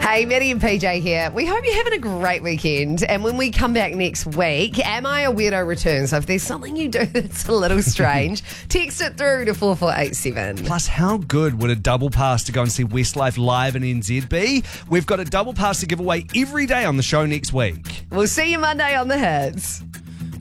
Hey, Maddie and PJ here. We hope you're having a great weekend. And when we come back next week, Am I a Weirdo returns. So if there's something you do that's a little strange, text it through to 4487. Plus, how good would a double pass to go and see Westlife live in NZ be? We've got a double pass to give away every day on the show next week. We'll see you Monday on The Hits.